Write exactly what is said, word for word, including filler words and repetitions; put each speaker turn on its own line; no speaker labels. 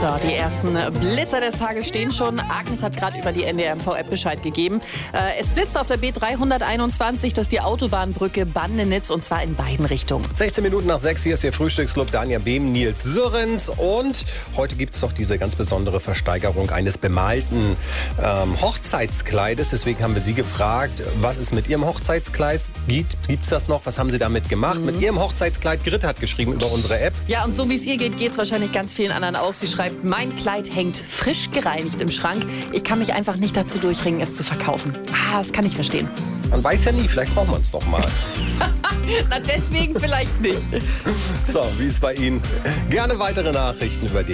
So, die ersten Blitzer des Tages stehen schon. Agnes hat gerade über die N D R M V-App Bescheid gegeben. Äh, es blitzt auf der B dreihunderteinundzwanzig, das ist die Autobahnbrücke Bandenitz, und zwar in beiden Richtungen.
sechzehn Minuten nach sechs, hier ist Ihr Frühstücksclub. Daniel Behm, Nils Sürrens. Und heute gibt es doch diese ganz besondere Versteigerung eines bemalten ähm, Hochzeitskleides. Deswegen haben wir Sie gefragt, was ist mit Ihrem Hochzeitskleid? Gibt es das noch? Was haben Sie damit gemacht? Mhm. Mit Ihrem Hochzeitskleid? Grit hat geschrieben über unsere App.
Ja, und so wie es ihr geht, geht es wahrscheinlich ganz vielen anderen auch. Sie schreibt, mein Kleid hängt frisch gereinigt im Schrank. Ich kann mich einfach nicht dazu durchringen, es zu verkaufen. Ah, das kann ich verstehen.
Man weiß ja nie, vielleicht braucht man es doch mal.
Na, deswegen vielleicht nicht.
So, wie ist bei Ihnen? Gerne weitere Nachrichten über die